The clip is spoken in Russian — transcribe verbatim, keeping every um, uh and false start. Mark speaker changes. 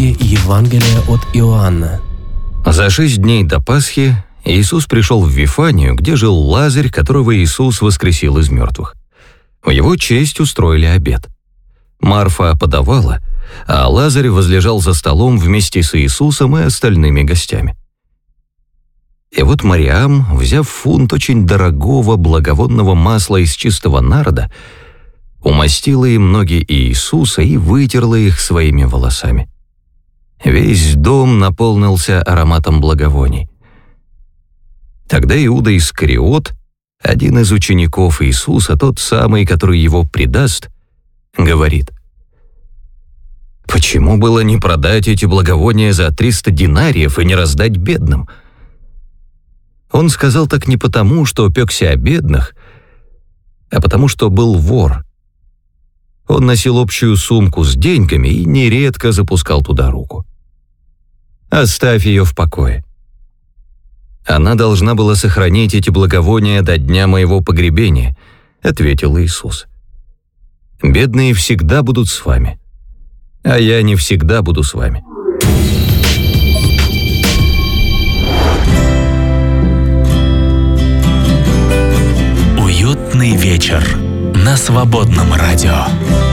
Speaker 1: Книги Евангелия от Иоанна.
Speaker 2: За шесть дней до Пасхи Иисус пришел в Вифанию, где жил Лазарь, которого Иисус воскресил из мертвых. В его честь устроили обед. Марфа подавала, а Лазарь возлежал за столом вместе с Иисусом и остальными гостями. И вот Мариам, взяв фунт очень дорогого благовонного масла из чистого нарда, умастила им ноги Иисуса и вытерла их своими волосами. Весь дом наполнился ароматом благовоний. Тогда Иуда Искариот, один из учеников Иисуса, тот самый, который его предаст, говорит: «Почему было не продать эти благовония за триста динариев и не раздать бедным?» Он сказал так не потому, что пекся о бедных, а потому что был вор. Он носил общую сумку с деньгами и нередко запускал туда руку. «Оставь ее в покое. Она должна была сохранить эти благовония до дня моего погребения», — ответил Иисус. «Бедные всегда будут с вами, а я не всегда буду с вами».
Speaker 3: Уютный вечер на Свободном радио.